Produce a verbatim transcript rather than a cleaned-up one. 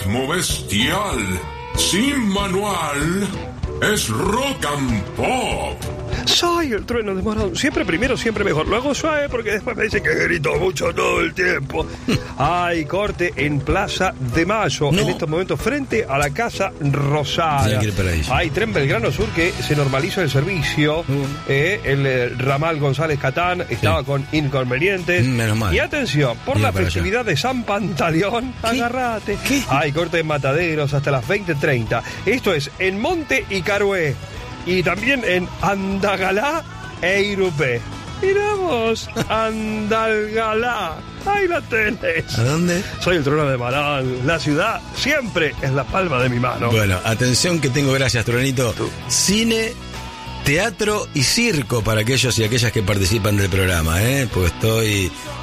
ritmo bestial, sin manual, es rock and pop. Soy el trueno de Morón. Siempre primero, siempre mejor. Lo hago suave porque después me dicen que grito mucho todo el tiempo. Hay corte en Plaza de Mayo, no. en estos momentos, frente a la Casa Rosada. Hay tren Belgrano Sur que se normaliza el servicio. Uh. Eh, el, el ramal González Catán estaba sí. con inconvenientes. Menos mal. Y atención, por Mira la festividad allá. de San Pantaleón, ¿Qué? agarrate. ¿Qué? Hay corte en Mataderos hasta las veinte treinta. Esto es en Monte y Carué. Y también en Andagalá e Irupé. Miramos, Andalgalá. Ahí la tenés. ¿A dónde? Soy el trono de Marán. La ciudad siempre es la palma de mi mano. Bueno, atención que tengo, gracias, Tronito. Tú. Cine, teatro y circo para aquellos y aquellas que participan del programa, ¿eh? Pues estoy